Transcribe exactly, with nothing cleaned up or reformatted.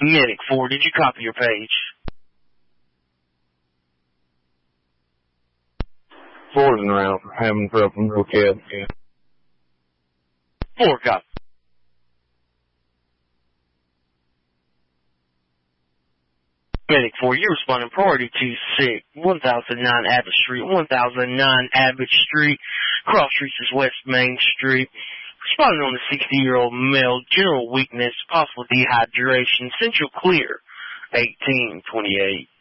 Medic four, did you copy your page? Four's en route, having problems, okay. okay. Four, copy. Medic four, you're responding priority to sick, one thousand nine Abbott Street, one thousand nine Abbott Street, Cross Streets is West Main Street. Responding on the sixty-year-old male, general weakness, possible dehydration, central clear, eighteen twenty-eight.